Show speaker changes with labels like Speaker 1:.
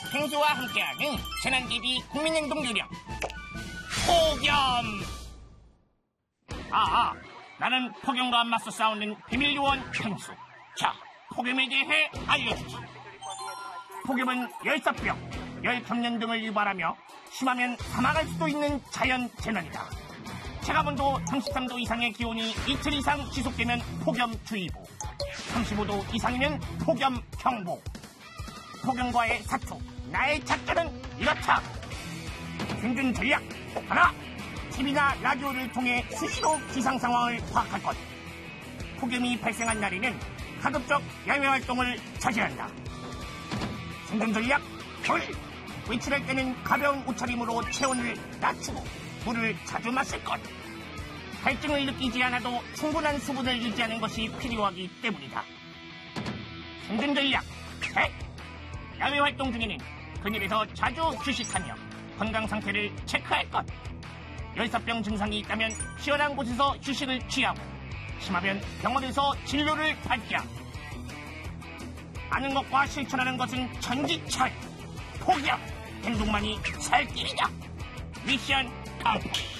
Speaker 1: 펭수와 함께하는 재난대비 국민행동 요령 폭염. 나는 폭염과 맞서 싸우는 비밀요원 펭수. 자, 폭염에 대해 알려주지. 폭염은 열사병, 열감염 등을 유발하며 심하면 사망할 수도 있는 자연재난이다. 체감온도 33도 이상의 기온이 이틀 이상 지속되면 폭염주의보, 35도 이상이면 폭염경보. 폭염과의 사투, 나의 작전은 이렇다. 생존 전략 하나, TV나 라디오를 통해 수시로 기상 상황을 파악할 것. 폭염이 발생한 날에는 가급적 야외 활동을 자제한다. 생존 전략 둘, 외출할 때는 가벼운 옷차림으로 체온을 낮추고 물을 자주 마실 것. 갈증을 느끼지 않아도 충분한 수분을 유지하는 것이 필요하기 때문이다. 생존 전략 셋, 야외 활동 중에는 그늘에서 자주 휴식하며 건강 상태를 체크할 것. 열사병 증상이 있다면 시원한 곳에서 휴식을 취하고, 심하면 병원에서 진료를 받자. 아는 것과 실천하는 것은 천지차이. 폭염, 행동만이 살 길이다. 미션 컴플릿.